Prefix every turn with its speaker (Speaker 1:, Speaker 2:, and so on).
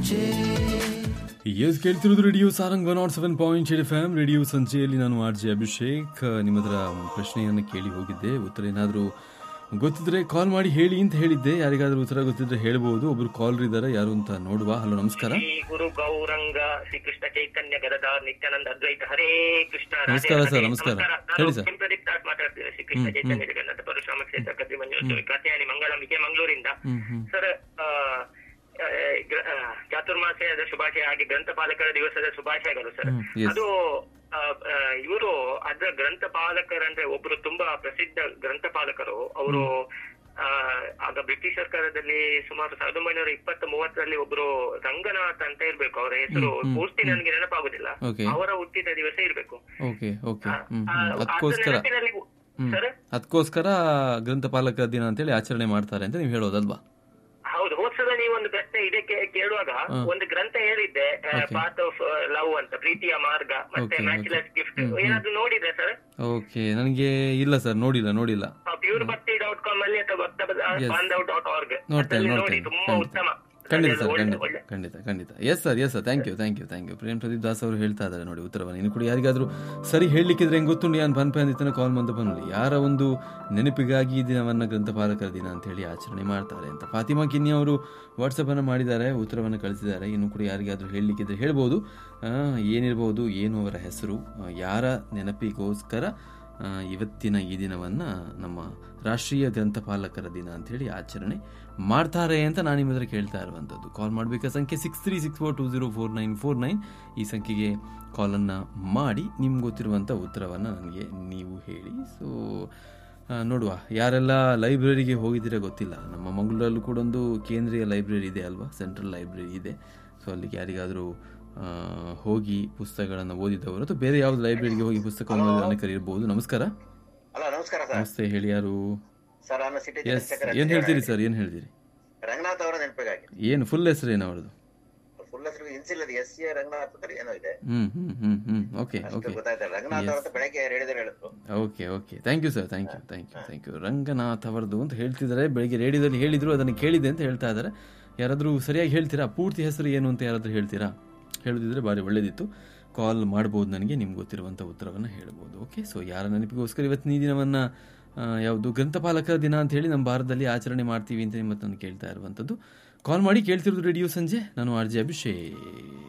Speaker 1: S ಕೇಳ್ತಿರೋದು radio Sarang 107.8 FM radio ಸಂಜೆಯಲ್ಲಿ ನಾನು R J Abhishek. ನಿಮ್ಮ ಹತ್ರ ಪ್ರಶ್ನೆಯನ್ನು ಕೇಳಿ ಹೋಗಿದ್ದೆ. ಉತ್ತರ ಏನಾದರೂ ಗೊತ್ತಿದ್ರೆ ಕಾಲ್ ಮಾಡಿ ಹೇಳಿ ಅಂತ ಹೇಳಿದ್ದೆ. ಯಾರಿಗಾದ್ರೂ ಉತ್ತರ ಗೊತ್ತಿದ್ರೆ ಹೇಳ್ಬೋದು. ಒಬ್ರು ಕಾಲರ್ ಇದ್ದಾರೆ, ಯಾರು ಅಂತ ನೋಡುವ. ಹಲೋ, ನಮಸ್ಕಾರ.
Speaker 2: ಗುರು ಗೌರಂಗ ಶ್ರೀ ಕೃಷ್ಣ ಚೈತನ್ಯ ಗದಧಾರ್ ನಿತ್ಯಾನಂದ ಅದ್ವೈತ ಹರೇ ಕೃಷ್ಣ.
Speaker 1: ನಮಸ್ಕಾರ ಸರ್. ನಮಸ್ಕಾರ, ಹೇಳಿ ಸರ್.
Speaker 2: ಮಾತಾಡ್ತಿದ್ದೆ ಶ್ರೀ ಕೃಷ್ಣ ಚೈತನ್ಯ ಜಗನ್ನಾಥ ಪರಶುರಾಮ ಕ್ಷೇತ್ರ ಕದ್ರಿ ಮಂಜುಶ್ವರಿ ಕಾತ್ಯಾಯನಿ ಮಂಗಳಂ ವಿಜಯ ಮಂಗಳೂರಿಂದ. ಸರ್, ಚಾತುರ್ಮಾಸ್ಯದ ಶುಭಾಶಯ ಹಾಗೆ ಗ್ರಂಥಪಾಲಕರ ದಿವಸದ ಶುಭಾಶಯಗಳು ಸರ್. ಅದು ಇವರು ಅದರ ಗ್ರಂಥಪಾಲಕರಂದ್ರೆ ಒಬ್ರು ತುಂಬಾ ಪ್ರಸಿದ್ಧ ಗ್ರಂಥಪಾಲಕರು. ಅವರು ಆಗ ಬ್ರಿಟಿಷ್ ಸರ್ಕಾರದಲ್ಲಿ ಸುಮಾರು 1920-30 ಒಬ್ರು ರಂಗನಾಥ್ ಅಂತ ಇರ್ಬೇಕು. ಅವರ ಹೆಸರು ಪೂರ್ತಿ ನನಗೆ ನೆನಪಾಗುದಿಲ್ಲ. ಅವರ ಹುಟ್ಟಿದ ದಿವಸ ಇರ್ಬೇಕು.
Speaker 1: ಅದಕ್ಕೋಸ್ಕರ ಗ್ರಂಥಪಾಲಕರ ದಿನ ಅಂತೇಳಿ ಆಚರಣೆ ಮಾಡ್ತಾರೆ ಅಂತ ನೀವು ಹೇಳೋದಲ್ವಾ?
Speaker 2: ಹೌದು. ಹೋದ್ಸಲ ನೀವು ಒಂದು ಪ್ರಶ್ನೆ ಇದಕ್ಕೆ ಕೇಳುವಾಗ ಒಂದು ಗ್ರಂಥ ಹೇಳಿದ್ದೆ, ಪಾತ್ ಆಫ್ ಲವ್ ಅಂತ, ಪ್ರೀತಿಯ ಮಾರ್ಗ, ಮತ್ತೆ ಮ್ಯಾಚ್ಲೆಸ್ ಗಿಫ್ಟ್. ಏನಾದ್ರು ನೋಡಿದ್ರೆ ಸರ್?
Speaker 1: ಓಕೆ, ನನಗೆ ಇಲ್ಲ ಸರ್, ನೋಡಿಲ್ಲ.
Speaker 2: purebhakti.com ಅಲ್ಲಿ ಅಥವಾ bhaktibandhav.org ನೋಡಿ, ತುಂಬಾ ಉತ್ತಮ.
Speaker 1: ಖಂಡಿತ ಸರ್, ಖಂಡಿತ. Yes sir. Thank you. Prem Pradeep Das ಅವರು ಹೇಳ್ತಾ ಇದ್ದಾರೆ ನೋಡಿ ಉತ್ತರವನ್ನು. ಇನ್ನು ಕೂಡ ಯಾರಿಗಾದ್ರೂ ಸರಿ ಹೇಳಲಿಕ್ಕಿದ್ರೆ ಹೆಂಗೆ ಗೊತ್ತುಂಡು, ಯಾನ್ ಪನ್ಪಂದಿತ್ತನ ಕಾಲ್ ಮಂದ ಪನ್ನುಲಿ ಯಾರ ಒಂದು ನೆನಪಿಗಾಗಿ ಈ ದಿನವನ್ನು ಗ್ರಂಥಪಾಲಕರ ದಿನ ಅಂತ ಹೇಳಿ ಆಚರಣೆ ಮಾಡ್ತಾರೆ ಅಂತ. ಫಾತಿಮಾ ಕಿನ್ನಿ ಅವರು ವಾಟ್ಸಪ್ ಅನ್ನು ಮಾಡಿದ್ದಾರೆ, ಉತ್ತರವನ್ನು ಕಳಿಸಿದ್ದಾರೆ. ಇನ್ನು ಕೂಡ ಯಾರಿಗಾದ್ರೂ ಹೇಳಲಿಕ್ಕಿದ್ರೆ ಹೇಳ್ಬೋದು. ಏನಿರ್ಬೋದು, ಏನು ಅವರ ಹೆಸರು, ಯಾರ ನೆನಪಿಗೋಸ್ಕರ ಇವತ್ತಿನ ಈ ದಿನವನ್ನು ನಮ್ಮ ರಾಷ್ಟ್ರೀಯ ಗ್ರಂಥಪಾಲಕರ ದಿನ ಅಂಥೇಳಿ ಆಚರಣೆ ಮಾಡ್ತಾರೆ ಅಂತ ನಾನು ನಿಮ್ಮ ಹತ್ರ ಕೇಳ್ತಾ ಇರುವಂಥದ್ದು. ಕಾಲ್ ಮಾಡಬೇಕಾದ ಸಂಖ್ಯೆ 6364204949. ಈ ಸಂಖ್ಯೆಗೆ ಕಾಲನ್ನು ಮಾಡಿ ನಿಮ್ಗೆ ಗೊತ್ತಿರುವಂಥ ಉತ್ತರವನ್ನು ನನಗೆ ನೀವು ಹೇಳಿ. ಸೊ ನೋಡುವ, ಯಾರೆಲ್ಲ ಲೈಬ್ರರಿಗೆ ಹೋಗಿದ್ದೀರಾ ಗೊತ್ತಿಲ್ಲ. ನಮ್ಮ ಮಂಗಳೂರಲ್ಲೂ ಕೂಡ ಒಂದು ಕೇಂದ್ರೀಯ ಲೈಬ್ರರಿ ಇದೆ ಅಲ್ವಾ, ಸೆಂಟ್ರಲ್ ಲೈಬ್ರರಿ ಇದೆ. ಸೊ ಅಲ್ಲಿಗೆ ಯಾರಿಗಾದರೂ ಹೋಗಿ ಪುಸ್ತಕಗಳನ್ನು ಓದಿದವರು ಅಥವಾ ಬೇರೆ ಯಾವ್ದು ಲೈಬ್ರರಿಗೆ ಹೋಗಿ ಪುಸ್ತಕವನ್ನು ಓದಿದವರನ್ನು ಕರೆಯಬಹುದು. ನಮಸ್ಕಾರ. ನಮಸ್ತೆ, ಹೇಳಿ, ಯಾರು? ಏನ್ ಹೇಳ್ತೀರಿ ಸರ್? ಏನ್ ಹೇಳ್ತೀರಿ?
Speaker 3: ರಂಗನಾಥ್ ಅವರ ನೆನಪಿಗಾಗಿ.
Speaker 1: ಏನು ಫುಲ್ ಹೆಸರು ಏನು ಅವರದು?
Speaker 3: ಫುಲ್ ಹೆಸರು ಇನ್ಸಿಲ್ಲದೆ ಎಸ್.ಎ. ರಂಗನಾಥ್ ಅಂತ ಏನೋ ಇದೆ.
Speaker 1: ಓಕೆ.
Speaker 3: ಗೊತ್ತಾಯ್ತಲ್ಲ, ರಂಗನಾಥ್ ಅವರ ಬೆಳಗ್ಗೆ ರೇಡಿಯೋದಲ್ಲಿ ಹೇಳಿದ್ರು.
Speaker 1: Okay. Thank you sir. Thank you. Ranganath ಅವರದು ಅಂತ ಹೇಳ್ತಿದ್ದಾರೆ, ಬೆಳಿಗ್ಗೆ ರೇಡಿಯೋದಲ್ಲಿ ಹೇಳಿದ್ರು, ಅದನ್ನು ಕೇಳಿದೆ ಅಂತ ಹೇಳ್ತಾ ಇದ್ದಾರೆ. ಯಾರಾದ್ರೂ ಸರಿಯಾಗಿ ಹೇಳ್ತೀರಾ? ಪೂರ್ತಿ ಹೆಸರು ಏನು ಅಂತ ಯಾರಾದ್ರೂ ಹೇಳ್ತೀರಾ? ಹೇಳದಿದ್ರೆ ಭಾರಿ ಒಳ್ಳೇದಿತ್ತು. ಕಾಲ್ ಮಾಡ್ಬೋದು ನನಗೆ, ನಿಮ್ಗೆ ಗೊತ್ತಿರುವಂಥ ಉತ್ತರವನ್ನು ಹೇಳ್ಬೋದು. ಓಕೆ. ಸೊ ಯಾರ ನೆನಪಿಗೋಸ್ಕರ ಇವತ್ತಿನ ಈ ದಿನವನ್ನು ಯಾವುದು ಗ್ರಂಥಪಾಲಕರ ದಿನ ಅಂತ ಹೇಳಿ ನಮ್ಮ ಭಾರತದಲ್ಲಿ ಆಚರಣೆ ಮಾಡ್ತೀವಿ ಅಂತ ನಿಮ್ಮ ನಾನು ಕೇಳ್ತಾ ಇರುವಂಥದ್ದು. ಕಾಲ್ ಮಾಡಿ ಕೇಳ್ತಿರೋದು ರೇಡಿಯೋ ಸಂಜೆ. ನಾನು ಆರ್ ಜೆ ಅಭಿಷೇಕ್.